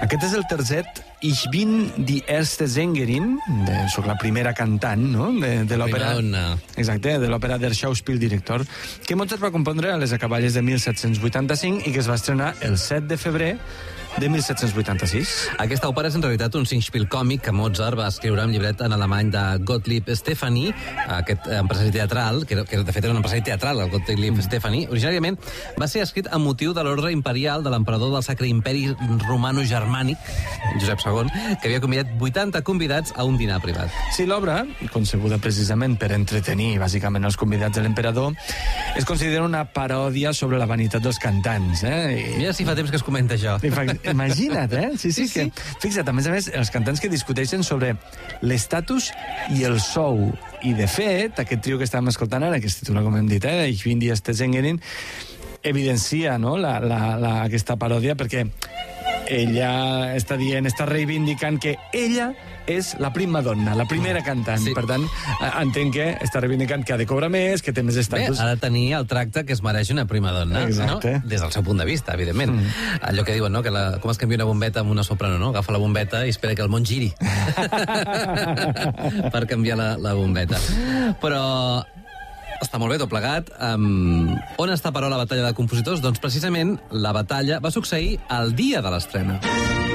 Aquest és el tercet Ich bin die erste Sängerin, soc la primera cantant, no?, de l'òpera... Exacte, de l'òpera Der Schauspieldirektor, que Mozart va compondre a les acaballes de 1785 i que es va estrenar el 7 de febrer de 1786. Aquesta òpera és en realitat un singspiel còmic que Mozart va escriure amb llibret en alemany de Gottlieb Steffani, aquest empresari teatral, que de fet era un empresari teatral, el Gottlieb Steffani. Originàriament va ser escrit amb motiu de l'ordre imperial de l'emperador del Sacre Imperi Romano-Germànic, Josep II, que havia convidat 80 convidats a un dinar privat. Sí, l'obra, concebuda precisament per entretenir bàsicament els convidats de l'emperador, es considera una paròdia sobre la vanitat dels cantants. Mira si fa temps que es comenta això. Imagina't, Sí. Fixa't, a més, els cantants que discuteixen sobre l'estatus i el sou. I, de fet, aquest trio que estàvem escoltant ara, que es titula, com hem dit, Ich bin die erste Sängerin, evidencia, no?, aquesta paròdia, perquè ella està dient, està reivindicant que ella és la prima donna, la primera cantant. Sí. Per tant, entenc que està reivindicant que ha de cobrar més, que té més estatus. Bé, ha de tenir el tracte que es mereix una prima donna. Exacte. No? Des del seu punt de vista, evidentment. Allò que diuen, no?, que com es canvia una bombeta amb una soprano, no? Agafa la bombeta i espera que el món giri per canviar la bombeta. Però està molt bé tot plegat. On està, però, la batalla de compositors? Doncs precisament la batalla va succeir el dia de l'estrena.